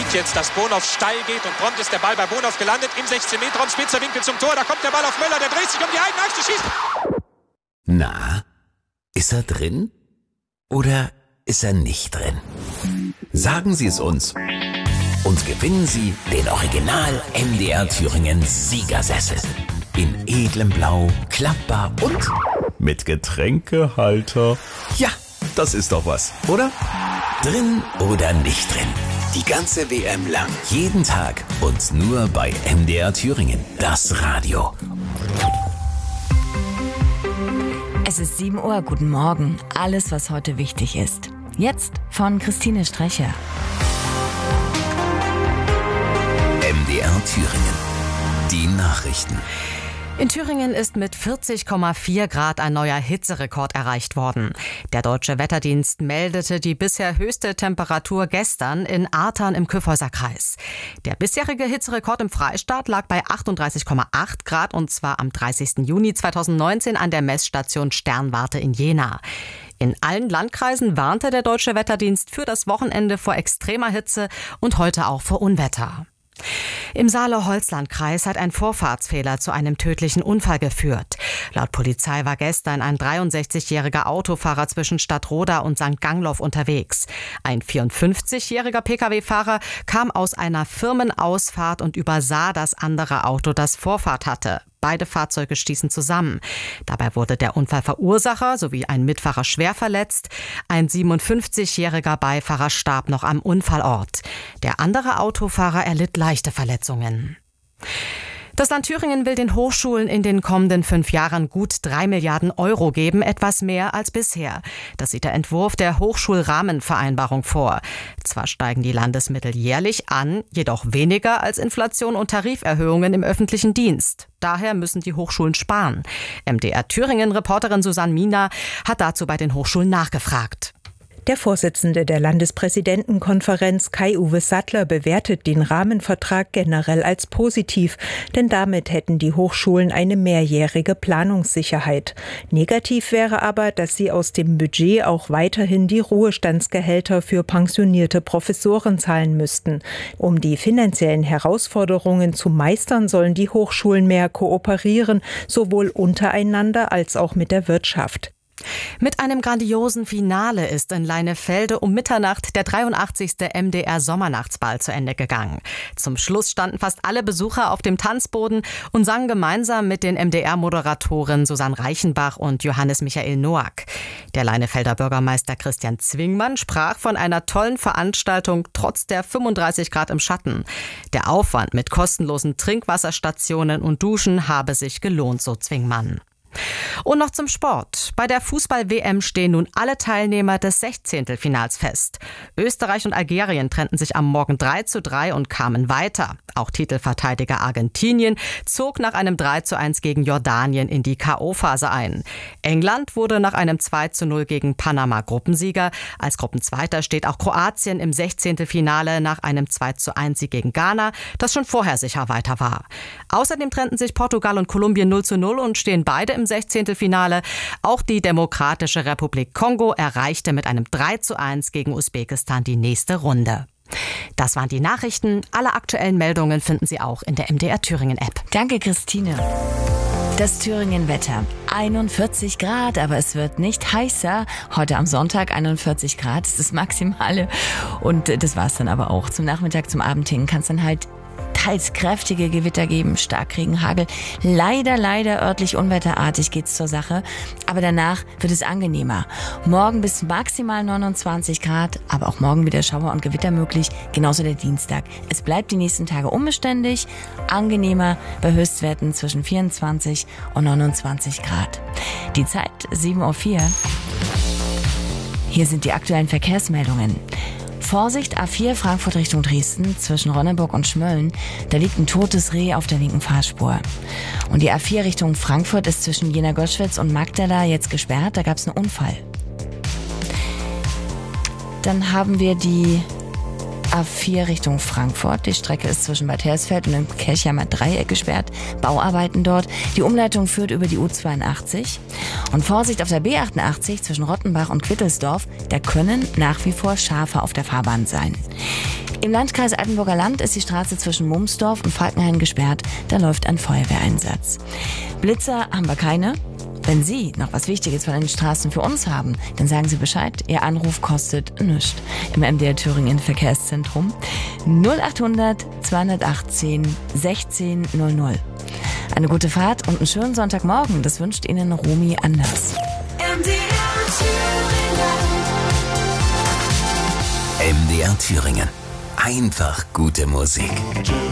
sieht jetzt, dass Bonhoff steil geht und prompt ist der Ball bei Bonhoff gelandet. Im 16-Meter-Raum, spitzer Winkel zum Tor. Da kommt der Ball auf Möller, der dreht sich um die eigene Achse, schießt. Na, ist er drin? Oder ist er nicht drin? Sagen Sie es uns. Und gewinnen Sie den Original MDR Thüringen Siegersessel. In edlem Blau, klappbar und mit Getränkehalter. Ja, das ist doch was, oder? Drin oder nicht drin? Die ganze WM lang. Jeden Tag und nur bei MDR Thüringen. Das Radio. Es ist 7 Uhr, guten Morgen. Alles, was heute wichtig ist. Jetzt von Christine Strecher. MDR Thüringen. Die Nachrichten. In Thüringen ist mit 40,4 Grad ein neuer Hitzerekord erreicht worden. Der Deutsche Wetterdienst meldete die bisher höchste Temperatur gestern in Artern im Kyffhäuserkreis. Der bisherige Hitzerekord im Freistaat lag bei 38,8 Grad und zwar am 30. Juni 2019 an der Messstation Sternwarte in Jena. In allen Landkreisen warnte der Deutsche Wetterdienst für das Wochenende vor extremer Hitze und heute auch vor Unwetter. Im Saale-Holzland-Kreis hat ein Vorfahrtsfehler zu einem tödlichen Unfall geführt. Laut Polizei war gestern ein 63-jähriger Autofahrer zwischen Stadtroda und St. Gangloff unterwegs. Ein 54-jähriger Pkw-Fahrer kam aus einer Firmenausfahrt und übersah das andere Auto, das Vorfahrt hatte. Beide Fahrzeuge stießen zusammen. Dabei wurde der Unfallverursacher sowie ein Mitfahrer schwer verletzt. Ein 57-jähriger Beifahrer starb noch am Unfallort. Der andere Autofahrer erlitt leichte Verletzungen. Das Land Thüringen will den Hochschulen in den kommenden 5 Jahren gut 3 Milliarden Euro geben, etwas mehr als bisher. Das sieht der Entwurf der Hochschulrahmenvereinbarung vor. Zwar steigen die Landesmittel jährlich an, jedoch weniger als Inflation und Tariferhöhungen im öffentlichen Dienst. Daher müssen die Hochschulen sparen. MDR Thüringen-Reporterin Susanne Mina hat dazu bei den Hochschulen nachgefragt. Der Vorsitzende der Landespräsidentenkonferenz Kai-Uwe Sattler bewertet den Rahmenvertrag generell als positiv, denn damit hätten die Hochschulen eine mehrjährige Planungssicherheit. Negativ wäre aber, dass sie aus dem Budget auch weiterhin die Ruhestandsgehälter für pensionierte Professoren zahlen müssten. Um die finanziellen Herausforderungen zu meistern, sollen die Hochschulen mehr kooperieren, sowohl untereinander als auch mit der Wirtschaft. Mit einem grandiosen Finale ist in Leinefelde um Mitternacht der 83. MDR-Sommernachtsball zu Ende gegangen. Zum Schluss standen fast alle Besucher auf dem Tanzboden und sangen gemeinsam mit den MDR-Moderatoren Susanne Reichenbach und Johannes Michael Noack. Der Leinefelder Bürgermeister Christian Zwingmann sprach von einer tollen Veranstaltung trotz der 35 Grad im Schatten. Der Aufwand mit kostenlosen Trinkwasserstationen und Duschen habe sich gelohnt, so Zwingmann. Und noch zum Sport. Bei der Fußball-WM stehen nun alle Teilnehmer des 16. fest. Österreich und Algerien trennten sich am Morgen 3:3 und kamen weiter. Auch Titelverteidiger Argentinien zog nach einem 3:1 gegen Jordanien in die K.O.-Phase ein. England wurde nach einem 2:0 gegen Panama Gruppensieger. Als Gruppenzweiter steht auch Kroatien im 16. Finale nach einem 2:1 Sieg gegen Ghana, das schon vorher sicher weiter war. Außerdem trennten sich Portugal und Kolumbien 0:0 und stehen beide im 16. Finale. Auch die Demokratische Republik Kongo erreichte mit einem 3:1 gegen Usbekistan die nächste Runde. Das waren die Nachrichten. Alle aktuellen Meldungen finden Sie auch in der MDR Thüringen App. Danke, Christine. Das Thüringen-Wetter. 41 Grad, aber es wird nicht heißer. Heute am Sonntag 41 Grad, das ist das Maximale. Und das war's dann aber auch. Zum Nachmittag, zum Abend hin kann es dann halt teils kräftige Gewitter geben, Starkregen, Hagel. Leider örtlich unwetterartig geht's zur Sache. Aber danach wird es angenehmer. Morgen bis maximal 29 Grad, aber auch morgen wieder Schauer und Gewitter möglich. Genauso der Dienstag. Es bleibt die nächsten Tage unbeständig, angenehmer bei Höchstwerten zwischen 24 und 29 Grad. Die Zeit 7:04 Uhr. Hier sind die aktuellen Verkehrsmeldungen. Vorsicht, A4 Frankfurt Richtung Dresden zwischen Ronneburg und Schmölln. Da liegt ein totes Reh auf der linken Fahrspur. Und die A4 Richtung Frankfurt ist zwischen Jena-Göschwitz und Magdala jetzt gesperrt. Da gab es einen Unfall. Dann haben wir die A4 Richtung Frankfurt. Die Strecke ist zwischen Bad Hersfeld und dem Kelchheimer Dreieck gesperrt. Bauarbeiten dort. Die Umleitung führt über die U82. Und Vorsicht auf der B88 zwischen Rottenbach und Wittelsdorf. Da können nach wie vor Schafe auf der Fahrbahn sein. Im Landkreis Altenburger Land ist die Straße zwischen Mumsdorf und Falkenhain gesperrt. Da läuft ein Feuerwehreinsatz. Blitzer haben wir keine. Wenn Sie noch was Wichtiges von den Straßen für uns haben, dann sagen Sie Bescheid. Ihr Anruf kostet nichts. Im MDR Thüringen Verkehrszentrum 0800 218 1600. Eine gute Fahrt und einen schönen Sonntagmorgen. Das wünscht Ihnen Romy Anders. MDR Thüringen. Einfach gute Musik.